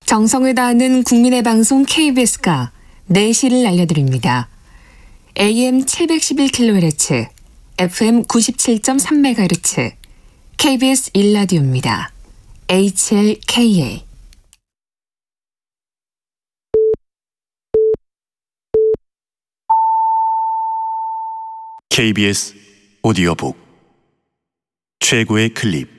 정성을 다하는 국민의 방송 KBS가 4시를 알려드립니다. AM 711kHz, FM 97.3MHz, KBS 1라디오입니다. HLKA. KBS 오디오북 최고의 클립.